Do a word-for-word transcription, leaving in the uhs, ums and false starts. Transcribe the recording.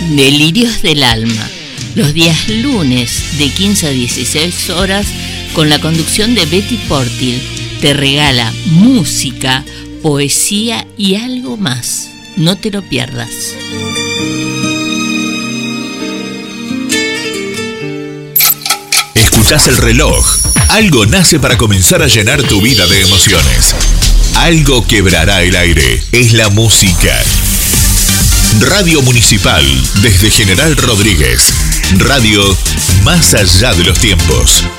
Delirios del Alma, los días lunes de quince a dieciséis horas, con la conducción de Betty Portil. Te regala música, poesía y algo más. No te lo pierdas. Escuchás el reloj. Algo nace para comenzar a llenar tu vida de emociones. Algo quebrará el aire. Es la música. Radio Municipal, desde General Rodríguez. Radio más allá de los tiempos.